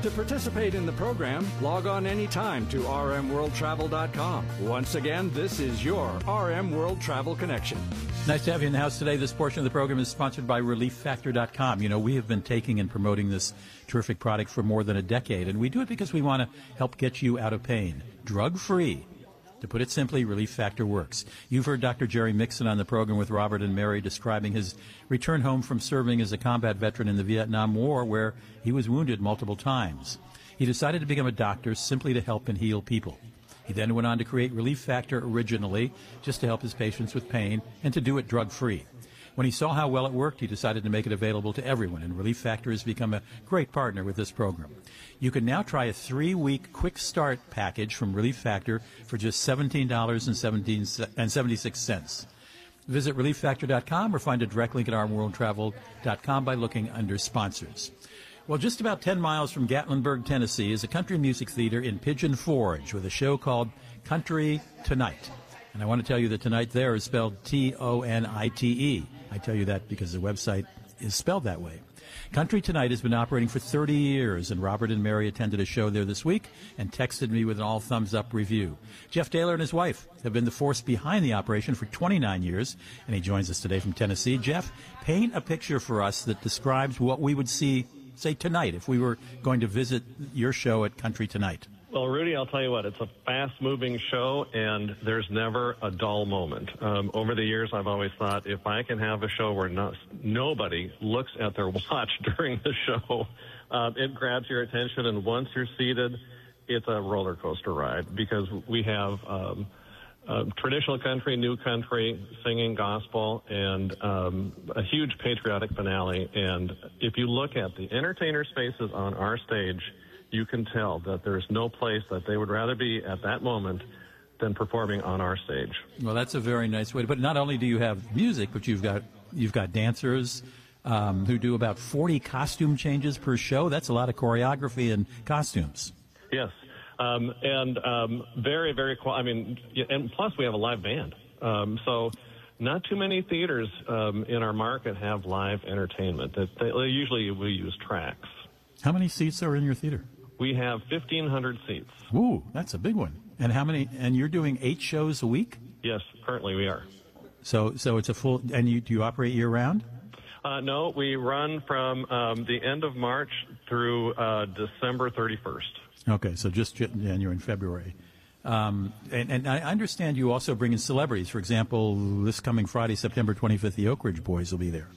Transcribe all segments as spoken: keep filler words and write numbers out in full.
To participate in the program, log on anytime to r m world travel dot com. Once again, this is your R M World Travel Connection. Nice to have you in the house today. This portion of the program is sponsored by relief factor dot com. You know, we have been taking and promoting this terrific product for more than a decade, and we do it because we want to help get you out of pain. Drug-free. To put it simply, Relief Factor works. You've heard Doctor Jerry Mixon on the program with Robert and Mary describing his return home from serving as a combat veteran in the Vietnam War, where he was wounded multiple times. He decided to become a doctor simply to help and heal people. He then went on to create Relief Factor originally just to help his patients with pain and to do it drug-free. When he saw how well it worked, he decided to make it available to everyone, and Relief Factor has become a great partner with this program. You can now try a three-week quick start package from Relief Factor for just seventeen dollars and seventy-six cents. Visit relief factor dot com or find a direct link at r m world travel dot com by looking under sponsors. Well, just about ten miles from Gatlinburg, Tennessee, is a country music theater in Pigeon Forge with a show called Country Tonight. And I want to tell you that tonight there is spelled T O N I T E. I tell you that because the website is spelled that way. Country Tonight has been operating for thirty years, and Robert and Mary attended a show there this week and texted me with an all-thumbs-up review. Jeff Taylor and his wife have been the force behind the operation for twenty-nine years, and he joins us today from Tennessee. Jeff, paint a picture for us that describes what we would see, say, tonight if we were going to visit your show at Country Tonight. Well, Rudy, I'll tell you what, it's a fast-moving show, and there's never a dull moment. Um, over the years, I've always thought, if I can have a show where no, nobody looks at their watch during the show, um, it grabs your attention, and once you're seated, it's a roller coaster ride, because we have um, uh, traditional country, new country, singing gospel, and um, a huge patriotic finale. And if you look at the entertainer spaces on our stage, you can tell that there's no place that they would rather be at that moment than performing on our stage. Well, that's a very nice way to put it. Not only do you have music, but you've got you've got dancers um, who do about forty costume changes per show. That's a lot of choreography and costumes. Yes, um, and um, very, very. I mean, and plus we have a live band. Um, so not too many theaters um, in our market have live entertainment. They, they, usually we use tracks. How many seats are in your theater? We have fifteen hundred seats. Ooh, that's a big one. And how many? And you're doing eight shows a week? Yes, currently we are. So, so it's a full. And you do you operate year round? Uh, no, we run from um, the end of March through uh, December thirty-first. Okay, so just January and February. Um, and, and I understand you also bring in celebrities. For example, this coming Friday, September twenty-fifth, the Oak Ridge Boys will be there.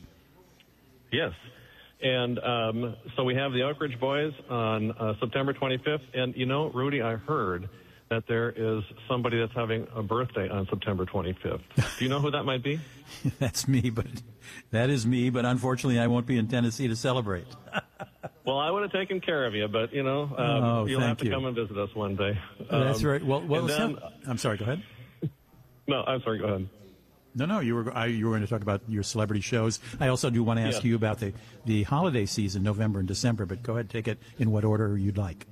Yes. And um, so we have the Oak Ridge Boys on uh, September twenty-fifth. And, you know, Rudy, I heard that there is somebody that's having a birthday on September twenty-fifth. Do you know who that might be? That's me, but that is me. But unfortunately, I won't be in Tennessee to celebrate. Well, I would have taken care of you, but, you know, um, oh, you'll have to you. come and visit us one day. Um, that's right. Well, well then, I'm sorry, go ahead. No, I'm sorry, go ahead. No, no, you were I, you were going to talk about your celebrity shows. I also do want to ask yeah. you about the, the holiday season, November and December, but go ahead, take it in what order you'd like.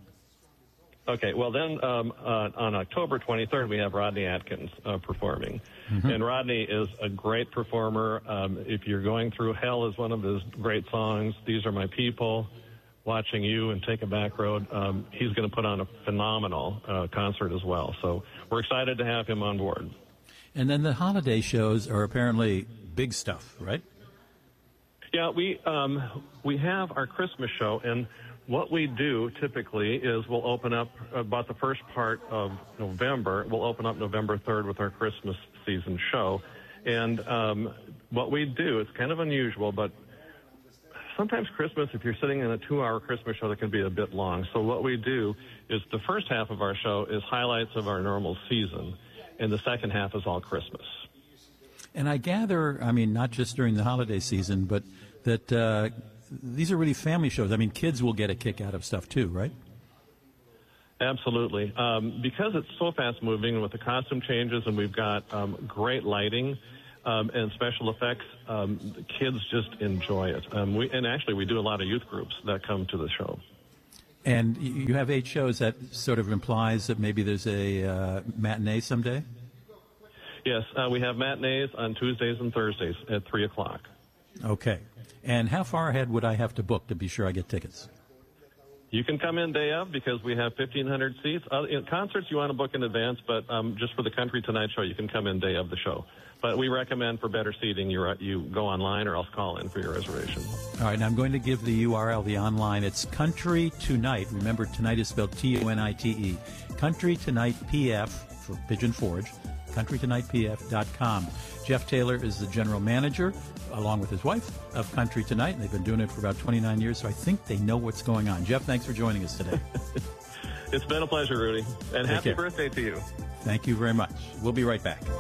Okay, well then um, uh, on October twenty-third we have Rodney Atkins uh, performing. Mm-hmm. And Rodney is a great performer. Um, if you're going through hell is one of his great songs. These Are My People, Watching You, and Take a Back Road. Um, he's going to put on a phenomenal uh, concert as well. So we're excited to have him on board. And then the holiday shows are apparently big stuff, right? Yeah, we um, we have our Christmas show, and what we do typically is we'll open up about the first part of November. We'll open up November third with our Christmas season show. And um, what we do, it's kind of unusual, but sometimes Christmas, if you're sitting in a two-hour Christmas show, that can be a bit long. So what we do is the first half of our show is highlights of our normal season, and the second half is all Christmas. And I gather, I mean, not just during the holiday season, but that uh, these are really family shows. I mean, kids will get a kick out of stuff too, right? Absolutely. Um, because it's so fast-moving with the costume changes, and we've got um, great lighting um, and special effects, um, the kids just enjoy it. Um, we, and actually, we do a lot of youth groups that come to the show. And you have eight shows. That sort of implies that maybe there's a uh, matinee someday? Yes, uh, we have matinees on Tuesdays and Thursdays at three o'clock. Okay. And how far ahead would I have to book to be sure I get tickets? You can come in day of because we have fifteen hundred seats. Uh, in concerts, you want to book in advance, but um, just for the Country Tonight show, you can come in day of the show. But we recommend for better seating, you you go online or else call in for your reservation. All right, now I'm going to give the U R L, the online. It's Country Tonight. Remember, tonight is spelled T O N I T E. Country Tonight P F for Pigeon Forge. country tonight p f dot com. Jeff Taylor is the general manager, along with his wife, of Country Tonight, and they've been doing it for about twenty-nine years, so I think they know what's going on. Jeff, thanks for joining us today. It's been a pleasure, Rudy, and Take happy care. birthday to you. Thank you very much. We'll be right back.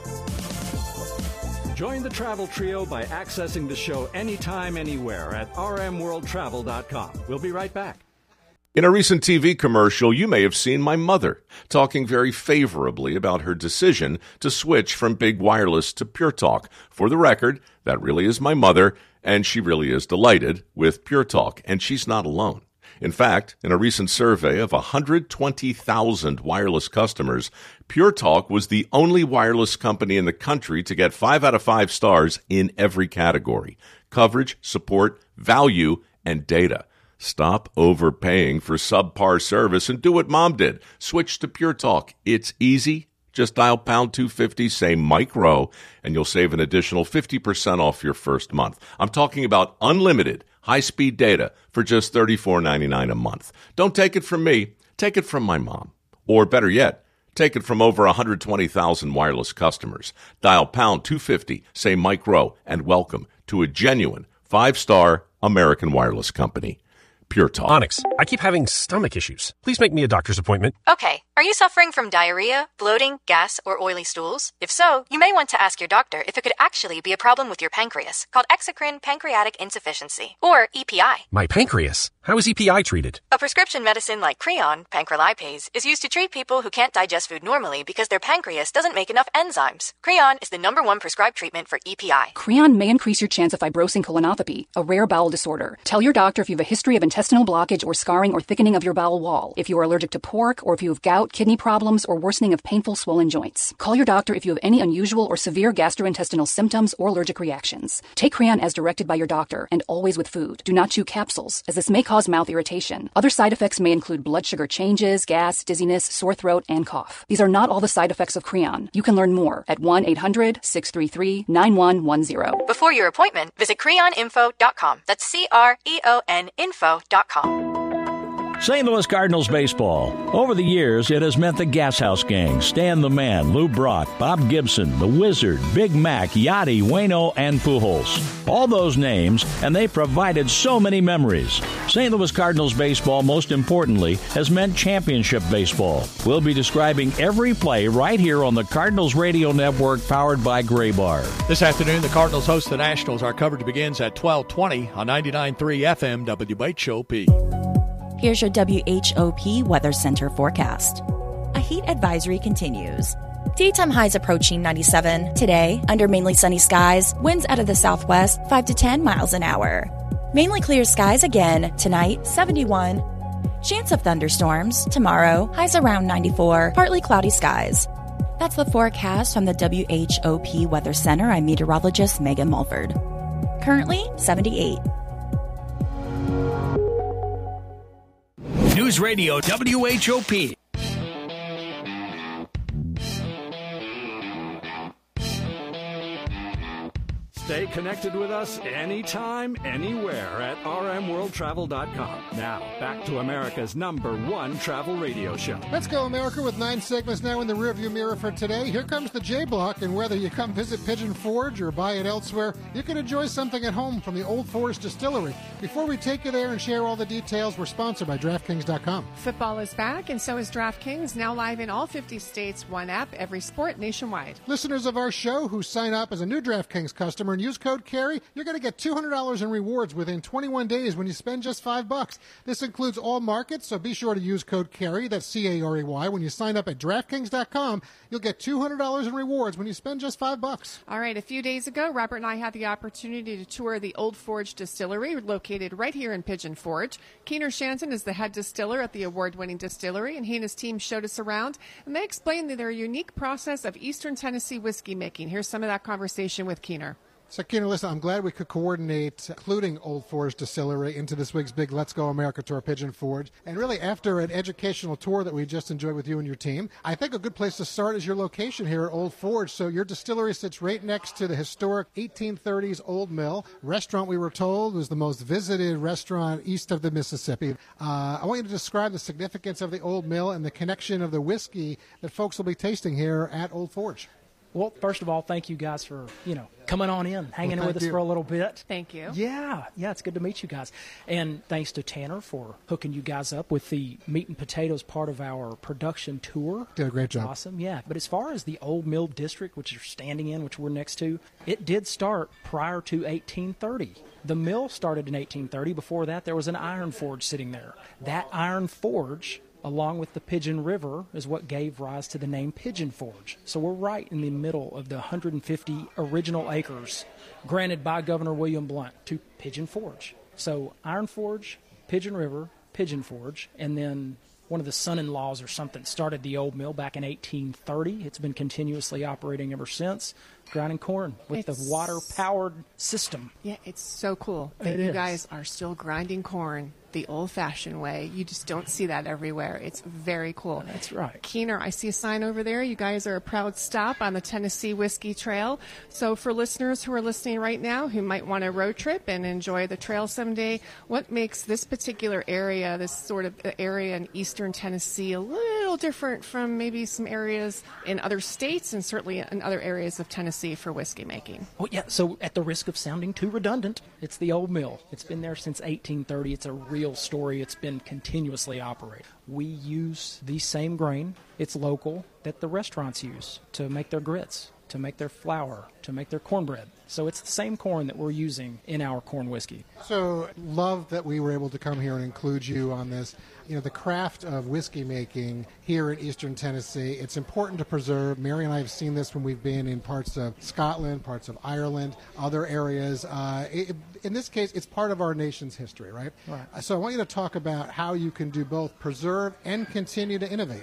Join the Travel Trio by accessing the show anytime, anywhere at r m world travel dot com. We'll be right back. In a recent T V commercial, you may have seen my mother talking very favorably about her decision to switch from big wireless to Pure Talk. For the record, that really is my mother, and she really is delighted with Pure Talk, and she's not alone. In fact, in a recent survey of one hundred twenty thousand wireless customers, Pure Talk was the only wireless company in the country to get five out of five stars in every category: coverage, support, value, and data. Stop overpaying for subpar service and do what Mom did. Switch to Pure Talk. It's easy. Just dial pound two fifty, say Mike Rowe, and you'll save an additional fifty percent off your first month. I'm talking about unlimited high-speed data for just thirty-four ninety-nine a month. Don't take it from me. Take it from my mom. Or better yet, take it from over one hundred twenty thousand wireless customers. Dial pound two fifty, say Mike Rowe, and welcome to a genuine five-star American wireless company. Pure Talk. Onyx, I keep having stomach issues. Please make me a doctor's appointment. Okay, are you suffering from diarrhea, bloating, gas, or oily stools? If so, you may want to ask your doctor if it could actually be a problem with your pancreas, called exocrine pancreatic insufficiency, or E P I. My pancreas? How is E P I treated? A prescription medicine like Creon, pancrelipase, is used to treat people who can't digest food normally because their pancreas doesn't make enough enzymes. Creon is the number one prescribed treatment for E P I. Creon may increase your chance of fibrosing colonopathy, a rare bowel disorder. Tell your doctor if you have a history of intestinal blockage or scarring or thickening of your bowel wall, if you are allergic to pork, or if you have gout, kidney problems, or worsening of painful swollen joints. Call your doctor if you have any unusual or severe gastrointestinal symptoms or allergic reactions. Take Creon as directed by your doctor, and always with food. Do not chew capsules, as this may cause mouth irritation. Other side effects may include blood sugar changes, gas, dizziness, sore throat, and cough. These are not all the side effects of Creon. You can learn more at one eight hundred six three three nine one one zero. Before your appointment, visit creon info dot com. That's C R E O N info dot com. Saint Louis Cardinals baseball. Over the years, it has meant the Gas House Gang, Stan the Man, Lou Brock, Bob Gibson, the Wizard, Big Mac, Yachty, Waino, and Pujols. All those names, and they provided so many memories. Saint Louis Cardinals baseball, most importantly, has meant championship baseball. We'll be describing every play right here on the Cardinals Radio Network, powered by Gray Bar. This afternoon, the Cardinals host the Nationals. Our coverage begins at twelve twenty on ninety-nine point three F M W H O P. Here's your W H O P Weather Center forecast. A heat advisory continues. Daytime highs approaching ninety-seven. Today, under mainly sunny skies, winds out of the southwest, five to ten miles an hour. Mainly clear skies again. Tonight, seventy-one. Chance of thunderstorms. Tomorrow, highs around ninety-four. Partly cloudy skies. That's the forecast from the W H O P Weather Center. I'm meteorologist Megan Mulford. Currently, seventy-eight. News Radio W H O P. Stay connected with us anytime, anywhere at r m world travel dot com. Now, back to America's number one travel radio show. Let's go, America, with nine segments now in the rearview mirror for today. Here comes the J-Block, and whether you come visit Pigeon Forge or buy it elsewhere, you can enjoy something at home from the Old Forest Distillery. Before we take you there and share all the details, we're sponsored by DraftKings dot com. Football is back, and so is DraftKings, now live in all fifty states, one app, every sport nationwide. Listeners of our show who sign up as a new DraftKings customer and use code CARRY, you're going to get two hundred dollars in rewards within twenty-one days when you spend just five bucks. This includes all markets, so be sure to use code CARRY, that's C A R E Y, when you sign up at DraftKings dot com. You'll get two hundred dollars in rewards when you spend just five bucks. All right, a few days ago, Robert and I had the opportunity to tour the Old Forge Distillery, located right here in Pigeon Forge. Keener Shanton is the head distiller at the award-winning distillery, and he and his team showed us around, and they explained their unique process of Eastern Tennessee whiskey making. Here's some of that conversation with Keener. So, Keener, listen, I'm glad we could coordinate including Old Forge Distillery into this week's big Let's Go America Tour Pigeon Forge. And really, after an educational tour that we just enjoyed with you and your team, I think a good place to start is your location here at Old Forge. So your distillery sits right next to the historic eighteen thirties Old Mill. Restaurant, we were told, was the most visited restaurant east of the Mississippi. Uh, I want you to describe the significance of the Old Mill and the connection of the whiskey that folks will be tasting here at Old Forge. Well, first of all, thank you guys for, you know, coming on in, hanging well, with us you. for a little bit. Thank you. Yeah, yeah, it's good to meet you guys. And thanks to Tanner for hooking you guys up with the meat and potatoes part of our production tour. Did a great job. Awesome, yeah. But as far as the Old Mill District, which you're standing in, which we're next to, it did start prior to eighteen thirty. The mill started in eighteen thirty. Before that, there was an iron forge sitting there. That iron forge, along with the Pigeon River, is what gave rise to the name Pigeon Forge. So we're right in the middle of the one hundred fifty original acres granted by Governor William Blount to Pigeon Forge. So Iron Forge, Pigeon River, Pigeon Forge, and then one of the son-in-laws or something started the old mill back in eighteen thirty. It's been continuously operating ever since, grinding corn with It's- the water-powered system. Yeah, it's so cool that It you is. guys are still grinding corn the old-fashioned way. You just don't see that everywhere. It's very cool. That's right. Keener, I see a sign over there. You guys are a proud stop on the Tennessee Whiskey Trail. So for listeners who are listening right now who might want a road trip and enjoy the trail someday, what makes this particular area, this sort of area in eastern Tennessee, a little different from maybe some areas in other states and certainly in other areas of Tennessee for whiskey making? Well, yeah, so at the risk of sounding too redundant, it's the old mill. It's been there since eighteen thirty. It's a real story. It's been continuously operated. We use the same grain, it's local, that the restaurants use to make their grits, to make their flour, to make their cornbread. So it's the same corn that we're using in our corn whiskey. So love that we were able to come here and include you on this. You know, the craft of whiskey making here in eastern Tennessee, it's important to preserve. Mary and I have seen this when we've been in parts of Scotland, parts of Ireland, other areas. Uh, it, in this case, it's part of our nation's history, right? Right. So I want you to talk about how you can do both preserve and continue to innovate.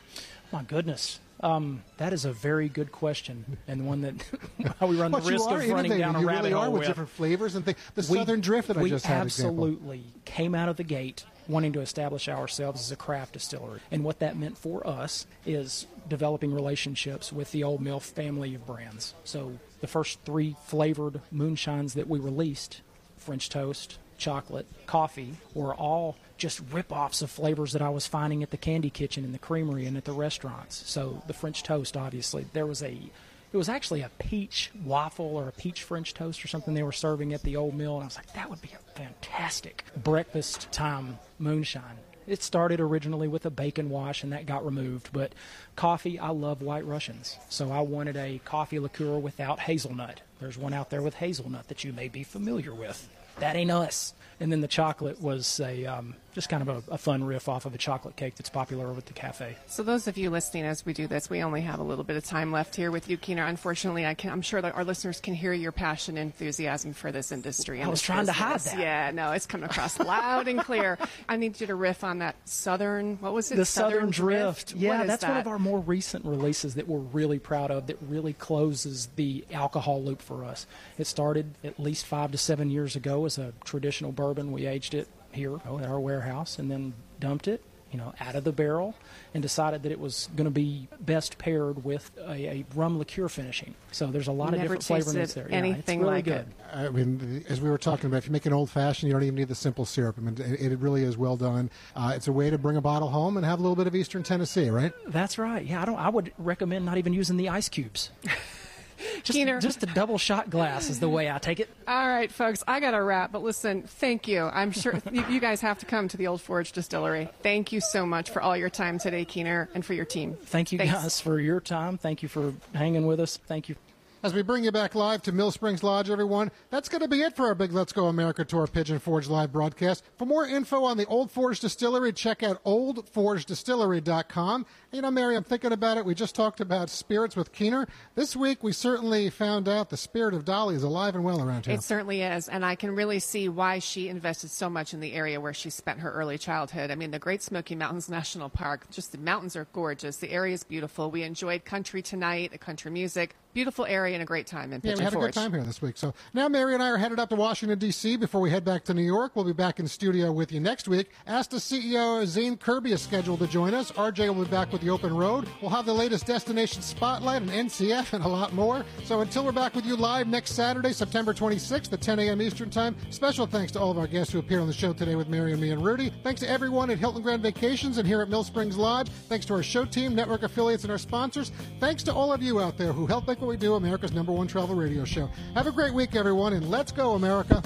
My goodness. Um, that is a very good question, and one that how we run the But you risk are of running innovative. down a You rabbit really are hole with with. different flavors and things. The We- Southern Drift that I we just had example. absolutely came out of the gate wanting to establish ourselves as a craft distillery. And what that meant for us is developing relationships with the Old Mill family of brands. So the first three flavored moonshines that we released, French Toast, chocolate, coffee, were all just rip-offs of flavors that I was finding at the Candy Kitchen and the Creamery and at the restaurants. So the French Toast, obviously, there was a, it was actually a peach waffle or a peach French toast or something they were serving at the Old Mill, and I was like, that would be a fantastic breakfast time moonshine. It started originally with a bacon wash, and that got removed. But coffee, I love White Russians. So I wanted a coffee liqueur without hazelnut. There's one out there with hazelnut that you may be familiar with. That ain't us. And then the chocolate was a um, just kind of a, a fun riff off of a chocolate cake that's popular over at the cafe. So those of you listening as we do this, we only have a little bit of time left here with you, Keener. Unfortunately, I can, I'm sure that our listeners can hear your passion and enthusiasm for this industry. and I was this trying to hide business. that. Yeah, no, it's coming across loud and clear. I need you to riff on that Southern, what was it? The Southern Drift. Yeah, What is that's one that? of our more recent releases that we're really proud of, that really closes the alcohol loop for us. It started at least five to seven years ago as a traditional bourbon. We aged it here at our warehouse and then dumped it, you know, out of the barrel, and decided that it was going to be best paired with a, a rum liqueur finishing. So there's a lot of Never different flavorings tasted there. Yeah, anything it's really like good. it. I mean, as we were talking about, if you make an old fashioned, you don't even need the simple syrup. I mean, it, it really is well done. Uh, it's a way to bring a bottle home and have a little bit of Eastern Tennessee, right? That's right. Yeah, I don't. I would recommend not even using the ice cubes. Just, Keener. just a double shot glass is the way I take it. All right, folks, I got to wrap, but listen, thank you. I'm sure you, you guys have to come to the Old Forge Distillery. Thank you so much for all your time today, Keener, and for your team. Thank you Thanks. guys for your time. Thank you for hanging with us. Thank you. As we bring you back live to Mill Springs Lodge, everyone, that's going to be it for our big Let's Go America Tour Pigeon Forge live broadcast. For more info on the Old Forge Distillery, check out old forge distillery dot com. You know, Mary, I'm thinking about it. We just talked about spirits with Keener. This week, we certainly found out the spirit of Dolly is alive and well around here. It certainly is, and I can really see why she invested so much in the area where she spent her early childhood. I mean, the Great Smoky Mountains National Park, just the mountains are gorgeous. The area is beautiful. We enjoyed country tonight, country music. beautiful area and a great time in Pigeon Yeah, we had Forge. a good time here this week. So now Mary and I are headed up to Washington, D C before we head back to New York. We'll be back in studio with you next week. Asta C E O Zane Kirby is scheduled to join us. R J will be back with the Open Road. We'll have the latest Destination Spotlight and N C F and a lot more. So until we're back with you live next Saturday, September twenty-sixth at ten a.m. Eastern Time, special thanks to all of our guests who appeared on the show today with Mary and me and Rudy. Thanks to everyone at Hilton Grand Vacations and here at Mill Springs Lodge. Thanks to our show team, network affiliates, and our sponsors. Thanks to all of you out there who help make what we do America's number one travel radio show. Have a great week, everyone, and let's go, America.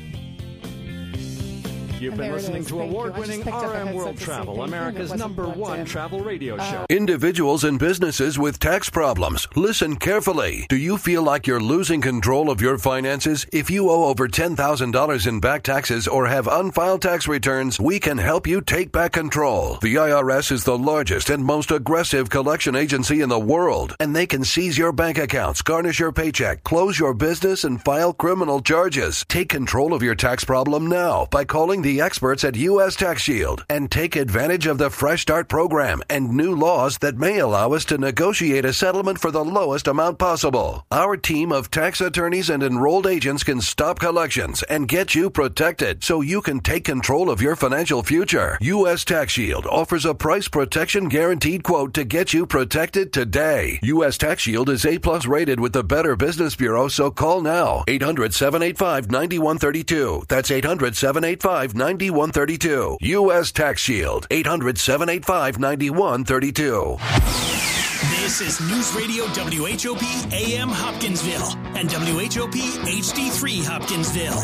You've been listening to award-winning R M World Travel, America's number one travel radio show. Individuals and businesses with tax problems, listen carefully. Do you feel like you're losing control of your finances? If you owe over ten thousand dollars in back taxes or have unfiled tax returns, we can help you take back control. The I R S is the largest and most aggressive collection agency in the world, and they can seize your bank accounts, garnish your paycheck, close your business, and file criminal charges. Take control of your tax problem now by calling the experts at U S Tax Shield and take advantage of the Fresh Start program and new laws that may allow us to negotiate a settlement for the lowest amount possible. Our team of tax attorneys and enrolled agents can stop collections and get you protected so you can take control of your financial future. U S Tax Shield offers a price protection guaranteed quote to get you protected today. U S Tax Shield is A plus rated with the Better Business Bureau, so call now. eight hundred, seven eight five, nine one three two. That's eight hundred, seven eight five, nine one three two. U S Tax Shield. eight hundred, seven eight five, nine one three two. This is News Radio W H O P A M Hopkinsville and W H O P H D three Hopkinsville.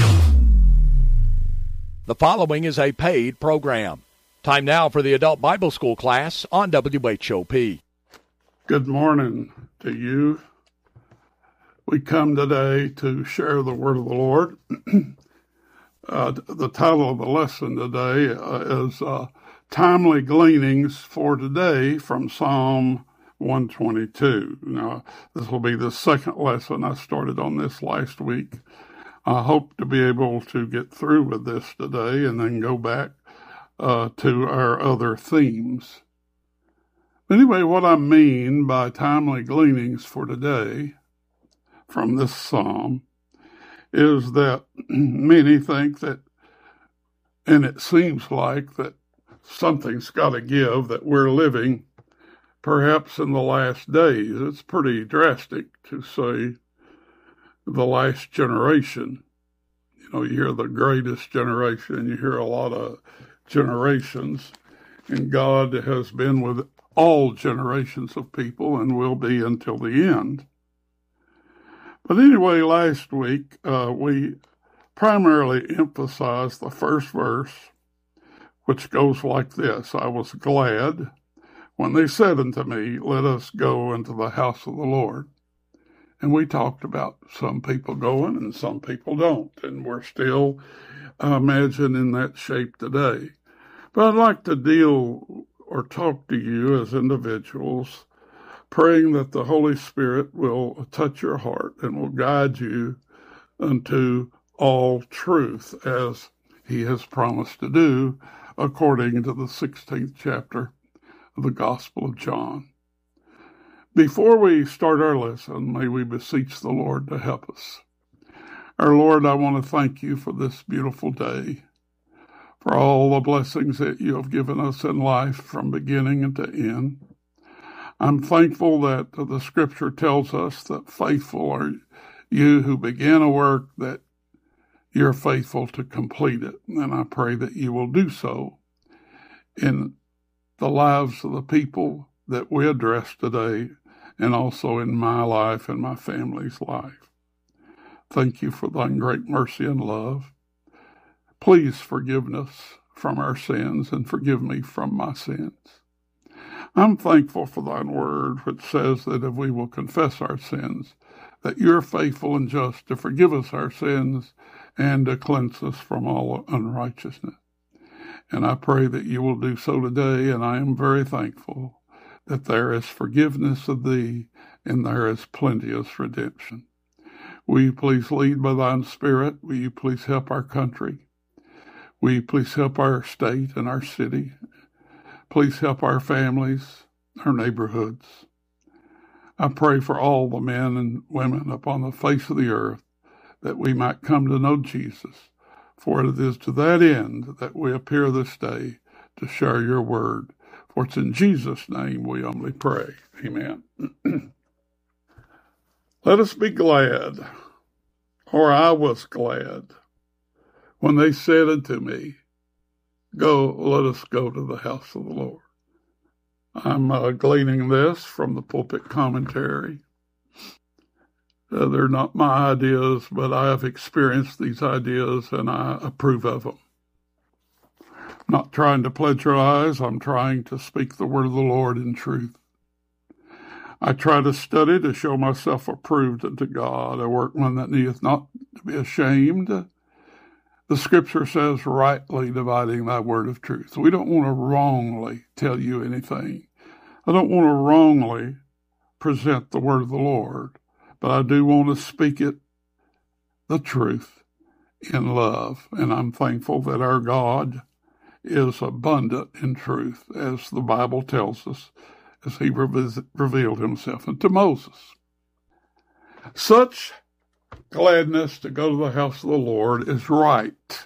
The following is a paid program. Time now for the Adult Bible School class on W H O P. Good morning to you. We come today to share the word of the Lord. Uh, the title of the lesson today uh, is uh, Timely Gleanings for Today from Psalm one twenty-two. Now, this will be the second lesson. I started on this last week. I hope to be able to get through with this today and then go back uh, to our other themes. Anyway, what I mean by timely gleanings for today from this psalm is that many think that, and it seems like that something's got to give, that we're living perhaps in the last days. It's pretty drastic to say the last generation. You know, you hear the greatest generation, you hear a lot of generations, and God has been with all generations of people and will be until the end. But anyway, last week, uh, we primarily emphasized the first verse, which goes like this: I was glad when they said unto me, let us go into the house of the Lord. And we talked about some people going and some people don't, and we're still, I imagine, in that shape today. But I'd like to deal or talk to you as individuals, praying that the Holy Spirit will touch your heart and will guide you unto all truth, as he has promised to do, according to the sixteenth chapter of the Gospel of John. Before we start our lesson, may we beseech the Lord to help us. Our Lord, I want to thank you for this beautiful day, for all the blessings that you have given us in life from beginning to end. I'm thankful that the Scripture tells us that faithful are you who begin a work, that you're faithful to complete it. And I pray that you will do so in the lives of the people that we address today, and also in my life and my family's life. Thank you for thine great mercy and love. Please forgive us from our sins and forgive me from my sins. I'm thankful for thine word, which says that if we will confess our sins, that you're faithful and just to forgive us our sins and to cleanse us from all unrighteousness. And I pray that you will do so today, and I am very thankful that there is forgiveness of thee and there is plenteous redemption. Will you please lead by thine Spirit? Will you please help our country? Will you please help our state and our city? Please help our families, our neighborhoods. I pray for all the men and women upon the face of the earth that we might come to know Jesus. For it is to that end that we appear this day to share your word. For it's in Jesus' name we humbly pray. Amen. Let us be glad, or I was glad, when they said unto me, Go, let us go to the house of the Lord. I'm uh, gleaning this from the pulpit commentary. Uh, they're not my ideas, but I have experienced these ideas and I approve of them. I'm not trying to plagiarize, I'm trying to speak the word of the Lord in truth. I try to study to show myself approved unto God, a workman that needeth not to be ashamed. The scripture says, rightly dividing thy word of truth. We don't want to wrongly tell you anything. I don't want to wrongly present the word of the Lord, but I do want to speak it, the truth, in love. And I'm thankful that our God is abundant in truth, as the Bible tells us, as he revealed himself unto Moses. Such gladness to go to the house of the Lord is right.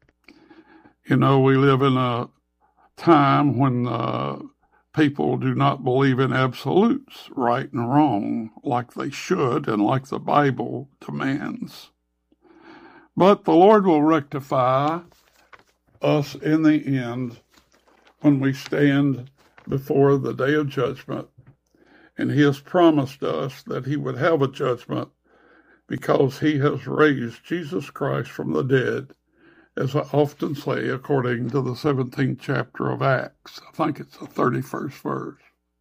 You know, we live in a time when uh, people do not believe in absolutes, right and wrong, like they should and like the Bible demands. But the Lord will rectify us in the end when we stand before the day of judgment. And he has promised us that he would have a judgment because he has raised Jesus Christ from the dead, as I often say, according to the seventeenth chapter of Acts. I think it's the thirty-first verse.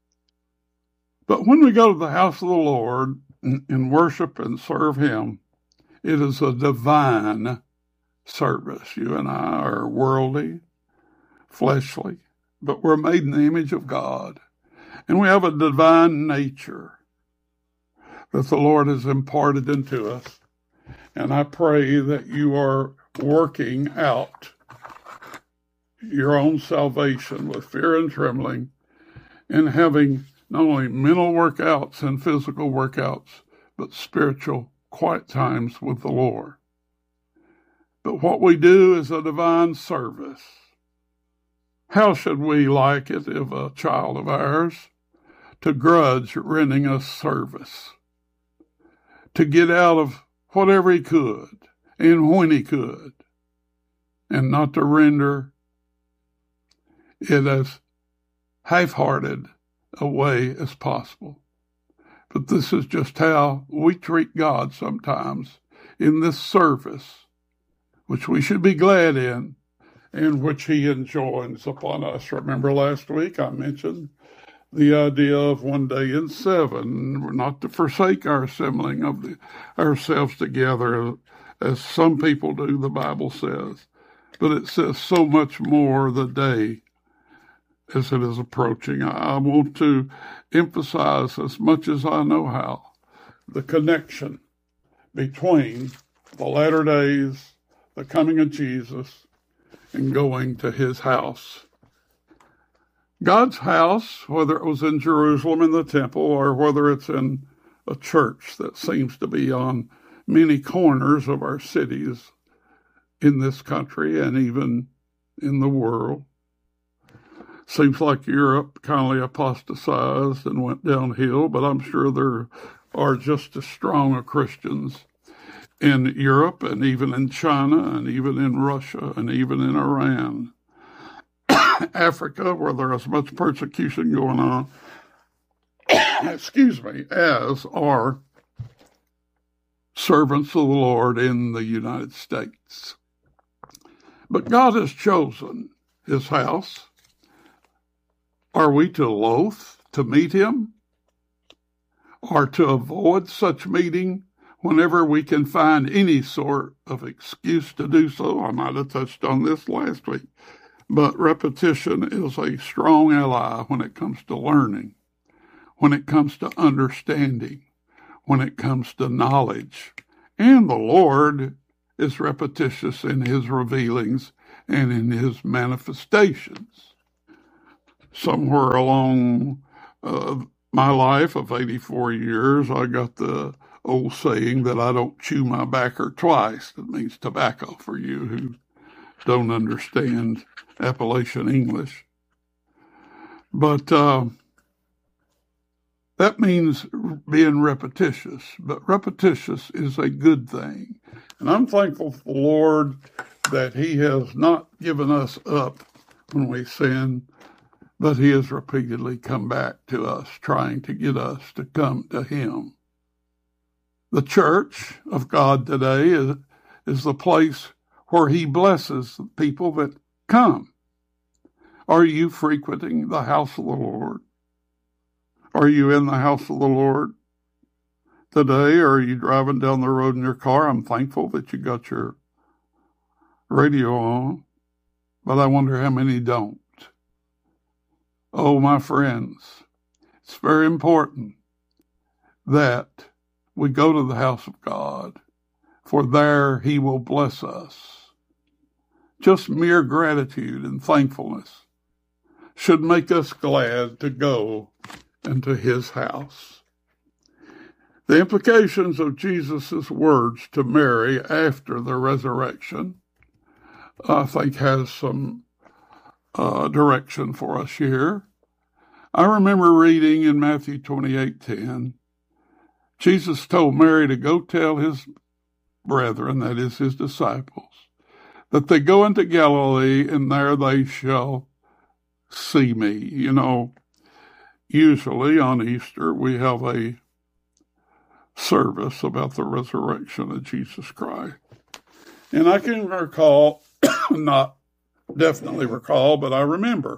But when we go to the house of the Lord and worship and serve him, it is a divine service. You and I are worldly, fleshly, but we're made in the image of God. And we have a divine nature that the Lord has imparted into us. And I pray that you are working out your own salvation with fear and trembling, and having not only mental workouts and physical workouts, but spiritual quiet times with the Lord. But what we do is a divine service. How should we like it if a child of ours to grudge rendering us service, to get out of whatever he could and when he could, and not to render it as half-hearted a way as possible? But this is just how we treat God sometimes in this service, which we should be glad in, and which he enjoins upon us. Remember last week I mentioned the idea of one day in seven, not to forsake our assembling of the, ourselves together, as some people do, the Bible says. But it says so much more the day as it is approaching. I want to emphasize as much as I know how the connection between the latter days, the coming of Jesus, and going to his house. God's house, whether it was in Jerusalem in the temple or whether it's in a church that seems to be on many corners of our cities in this country and even in the world. Seems like Europe kindly apostatized and went downhill, but I'm sure there are just as strong a Christians in Europe and even in China and even in Russia and even in Iran. Africa, where there is much persecution going on, excuse me, as are servants of the Lord in the United States. But God has chosen his house. Are we to loathe to meet him, or to avoid such meeting whenever we can find any sort of excuse to do so? I might have touched on this last week, but repetition is a strong ally when it comes to learning, when it comes to understanding, when it comes to knowledge. And the Lord is repetitious in his revealings and in his manifestations. Somewhere along uh, my life of eighty-four years, I got the old saying that I don't chew my backer twice. It means tobacco for you who don't understand Appalachian English. But uh, that means being repetitious. But repetitious is a good thing. And I'm thankful for the Lord that he has not given us up when we sin, but he has repeatedly come back to us, trying to get us to come to him. The church of God today is, is the place where he blesses the people that come. Are you frequenting the house of the Lord? Are you in the house of the Lord today? Or are you driving down the road in your car? I'm thankful that you got your radio on, but I wonder how many don't. Oh, my friends, it's very important that we go to the house of God, for there he will bless us. Just mere gratitude and thankfulness should make us glad to go into his house. The implications of Jesus' words to Mary after the resurrection, I think, has some uh, direction for us here. I remember reading in Matthew twenty-eight ten, Jesus told Mary to go tell his brethren, that is his disciples, that they go into Galilee and there they shall see me. You know, usually on Easter we have a service about the resurrection of Jesus Christ. And I can recall, not definitely recall, but I remember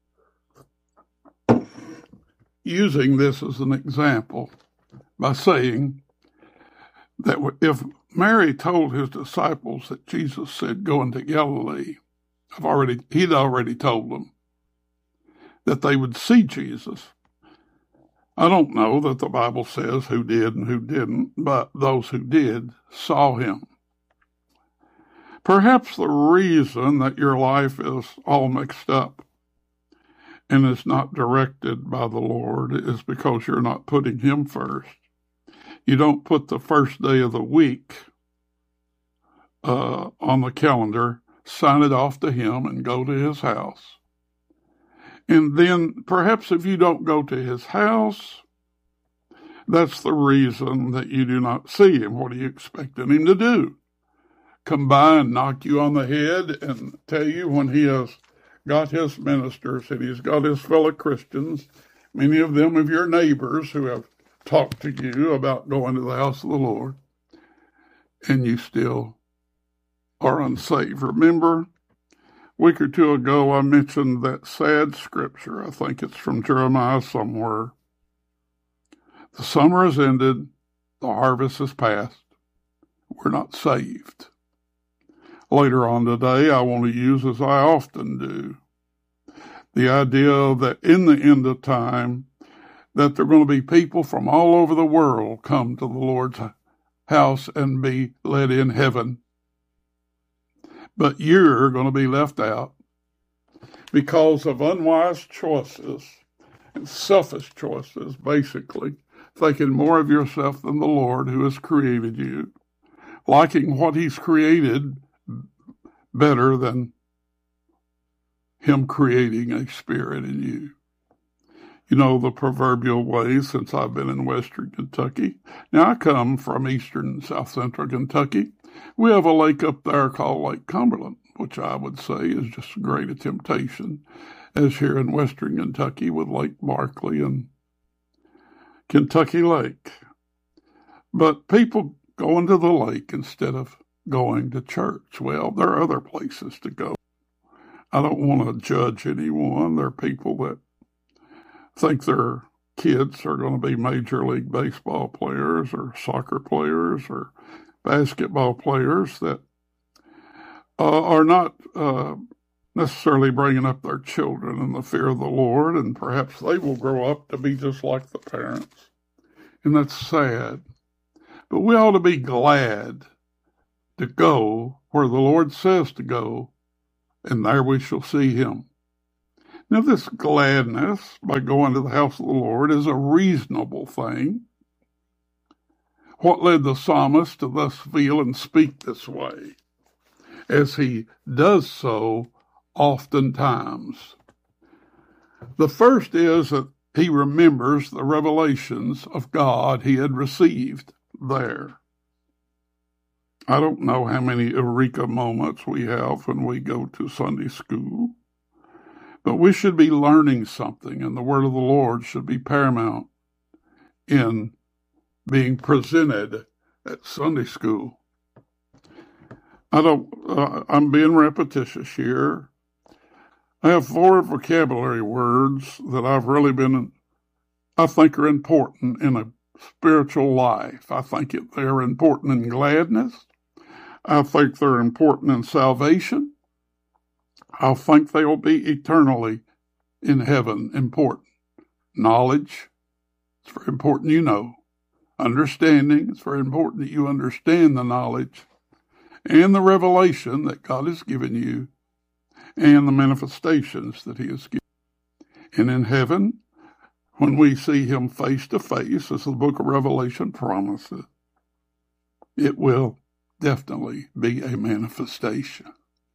using this as an example by saying that if Mary told his disciples that Jesus said, go into Galilee, I've already, he'd already told them that they would see Jesus. I don't know that the Bible says who did and who didn't, but those who did saw him. Perhaps the reason that your life is all mixed up and is not directed by the Lord is because you're not putting him first. You don't put the first day of the week uh, on the calendar, sign it off to him, and go to his house. And then perhaps if you don't go to his house, that's the reason that you do not see him. What are you expecting him to do? Come by and knock you on the head and tell you when he has got his ministers and he's got his fellow Christians, many of them of your neighbors who have talked to you about going to the house of the Lord, and you still are unsaved. Remember, a week or two ago I mentioned that sad scripture. I think it's from Jeremiah somewhere. The summer has ended, the harvest is past, we're not saved. Later on today, I want to use, as I often do, the idea that in the end of time, that there are going to be people from all over the world come to the Lord's house and be led in heaven. But you're going to be left out because of unwise choices and selfish choices, basically, thinking more of yourself than the Lord who has created you, liking what he's created better than him creating a spirit in you. You know, the proverbial way, since I've been in western Kentucky. Now, I come from eastern and south central Kentucky. We have a lake up there called Lake Cumberland, which I would say is just as great a temptation as here in western Kentucky with Lake Barkley and Kentucky Lake. But people go into the lake instead of going to church. Well, there are other places to go. I don't want to judge anyone. There are people that think their kids are going to be Major League Baseball players or soccer players or basketball players that uh, are not uh, necessarily bringing up their children in the fear of the Lord, and perhaps they will grow up to be just like the parents. And that's sad. But we ought to be glad to go where the Lord says to go, and there we shall see him. Now, this gladness by going to the house of the Lord is a reasonable thing. What led the psalmist to thus feel and speak this way, as he does so oftentimes? The first is that he remembers the revelations of God he had received there. I don't know how many eureka moments we have when we go to Sunday school, but we should be learning something, and the word of the Lord should be paramount in being presented at Sunday school. I don't, uh, I'm being repetitious here. I have four vocabulary words that I've really been, I think are important in a spiritual life. I think it, they're important in gladness. I think they're important in salvation. I think they will be eternally in heaven important. Knowledge, it's very important you know. Understanding, it's very important that you understand the knowledge and the revelation that God has given you and the manifestations that he has given. And in heaven, when we see him face to face, as the book of Revelation promises, it will definitely be a manifestation.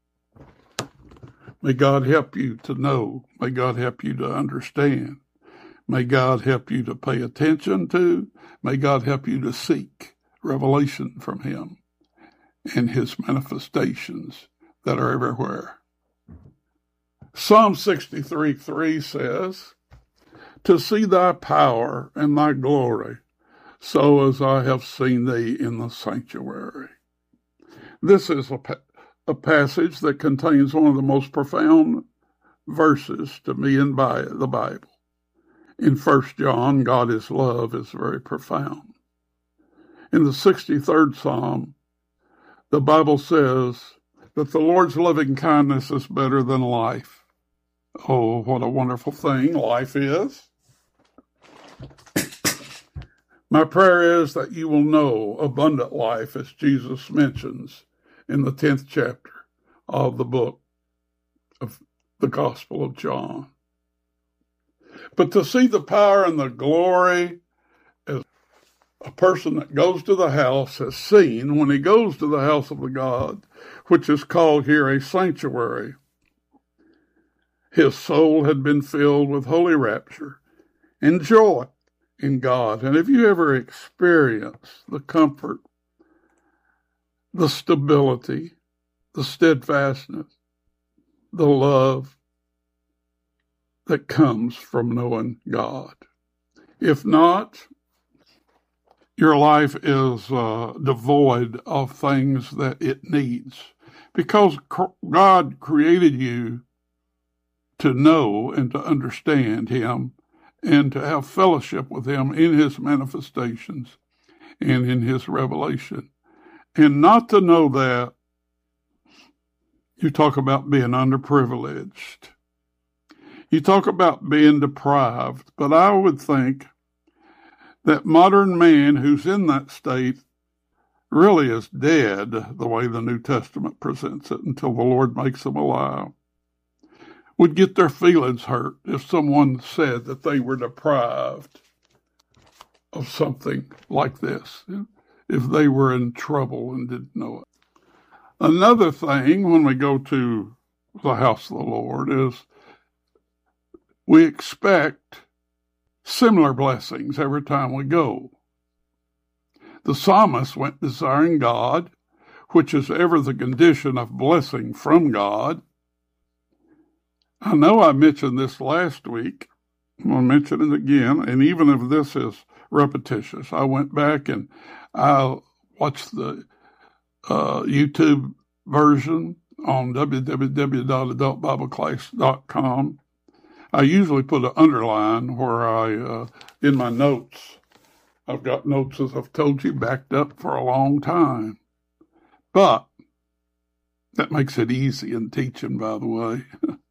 May God help you to know. May God help you to understand. May God help you to pay attention to. May God help you to seek revelation from him and his manifestations that are everywhere. Psalm sixty-three three says, "To see thy power and thy glory, so as I have seen thee in the sanctuary." This is a, pa- a passage that contains one of the most profound verses to me in Bi- the Bible. In First John, God is love is very profound. In the sixty-third Psalm, the Bible says that the Lord's loving kindness is better than life. Oh, what a wonderful thing life is. My prayer is that you will know abundant life, as Jesus mentions in the tenth chapter of the book of the Gospel of John. But to see the power and the glory as a person that goes to the house has seen when he goes to the house of the God, which is called here a sanctuary. His soul had been filled with holy rapture and joy in God. And have you ever experienced the comfort, the stability, the steadfastness, the love that comes from knowing God? If not, your life is uh, devoid of things that it needs, because God created you to know and to understand him and to have fellowship with him in his manifestations and in his revelation. And not to know that, you talk about being underprivileged. You talk about being deprived, but I would think that modern man who's in that state really is dead, the way the New Testament presents it, until the Lord makes them alive, would get their feelings hurt if someone said that they were deprived of something like this, if they were in trouble and didn't know it. Another thing, when we go to the house of the Lord, is we expect similar blessings every time we go. The psalmist went desiring God, which is ever the condition of blessing from God. I know I mentioned this last week. I'm going to mention it again, and even if this is repetitious, I went back and I watched the uh, YouTube version on w w w dot adult bible class dot com. I usually put an underline where I, uh, in my notes, I've got notes, as I've told you, backed up for a long time. But that makes it easy in teaching, by the way.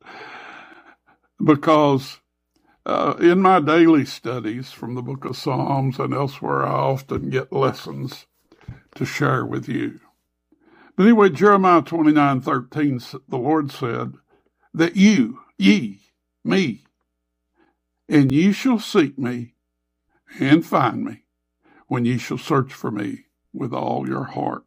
Because uh, in my daily studies from the book of Psalms and elsewhere, I often get lessons to share with you. But anyway, Jeremiah twenty-nine thirteen, the Lord said that you, ye, me, and ye shall seek me and find me when ye shall search for me with all your heart.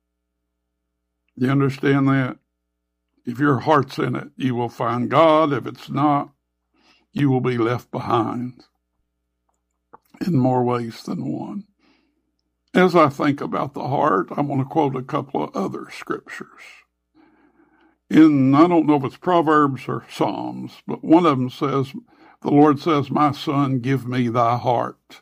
Do you understand that? If your heart's in it, you will find God. If it's not, you will be left behind in more ways than one. As I think about the heart, I'm going to quote a couple of other scriptures. In, I don't know if it's Proverbs or Psalms, but one of them says, the Lord says, my son, give me thy heart.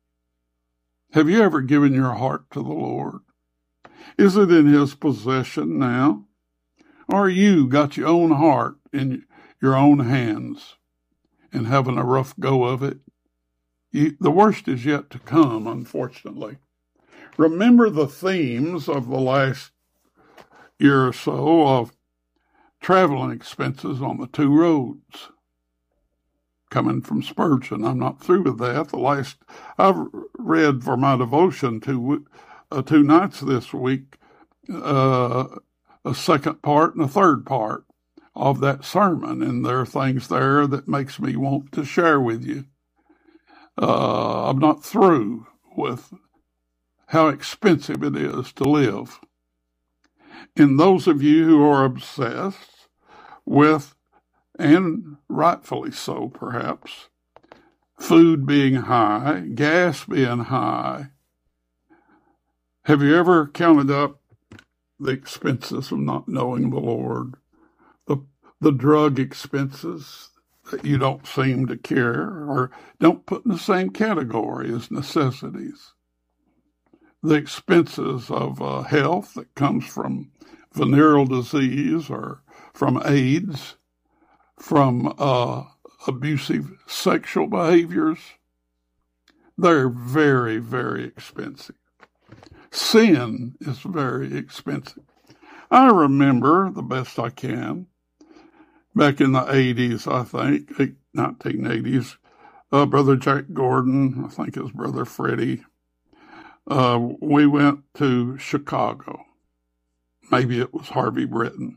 Have you ever given your heart to the Lord? Is it in his possession now? Or you got your own heart in your own hands and having a rough go of it? You, the worst is yet to come, unfortunately. Remember the themes of the last year or so of traveling expenses on the two roads. Coming from Spurgeon, I'm not through with that. The last I've read for my devotion two, uh, two nights this week, uh, a second part and a third part of that sermon, and there are things there that makes me want to share with you. Uh, I'm not through with how expensive it is to live. And those of you who are obsessed with, and rightfully so perhaps, food being high, gas being high, have you ever counted up the expenses of not knowing the Lord? The, the drug expenses that you don't seem to care or don't put in the same category as necessities. The expenses of uh, health that comes from venereal disease or from AIDS, from uh, abusive sexual behaviors. They're very, very expensive. Sin is very expensive. I remember, the best I can, back in the eighties, I think, nineteen eighties, uh, Brother Jack Gordon, I think his brother Freddie, uh, we went to Chicago. Maybe it was Harvey Britton.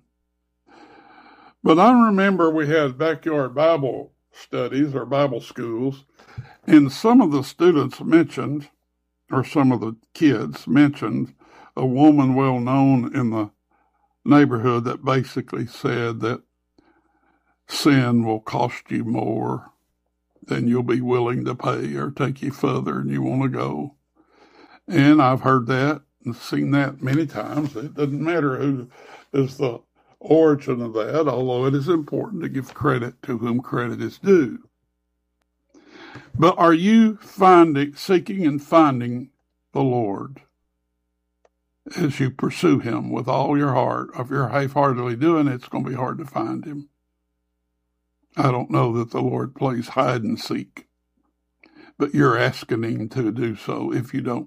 But I remember we had backyard Bible studies or Bible schools, and some of the students mentioned, or some of the kids mentioned, a woman well known in the neighborhood that basically said that sin will cost you more than you'll be willing to pay or take you further than you want to go. And I've heard that and seen that many times. It doesn't matter who is the origin of that, although it is important to give credit to whom credit is due. But are you finding, seeking and finding the Lord as you pursue him with all your heart? If you're half-heartedly doing it, it's going to be hard to find him. I don't know that the Lord plays hide and seek, but you're asking him to do so if you don't.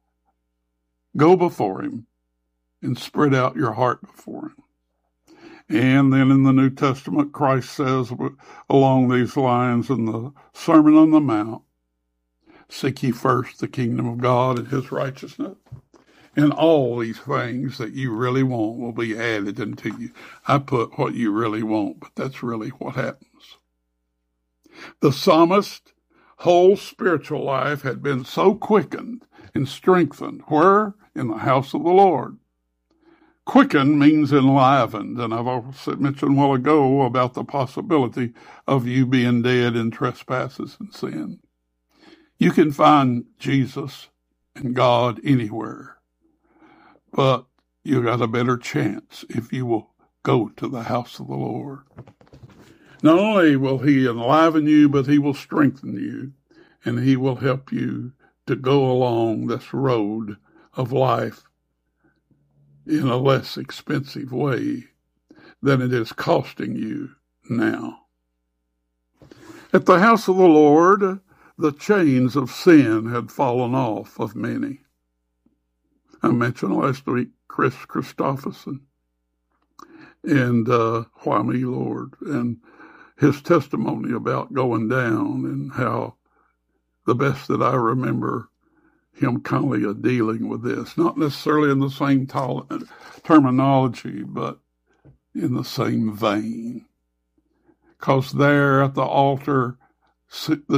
Go before him and spread out your heart before him. And then in the New Testament, Christ says along these lines in the Sermon on the Mount, seek ye first the kingdom of God and his righteousness, and all these things that you really want will be added unto you. I put what you really want, but that's really what happens. The psalmist's whole spiritual life had been so quickened and strengthened. Where? In the house of the Lord. Quicken means enlivened, and I've also mentioned a while ago about the possibility of you being dead in trespasses and sin. You can find Jesus and God anywhere, but you got a better chance if you will go to the house of the Lord. Not only will he enliven you, but he will strengthen you, and he will help you to go along this road of life in a less expensive way than it is costing you now. At the house of the Lord, the chains of sin had fallen off of many. I mentioned last week Chris Christopherson and uh, Why Me, Lord, and his testimony about going down and how the best that I remember him kind of dealing with this, not necessarily in the same terminology, but in the same vein. because there at the altar, the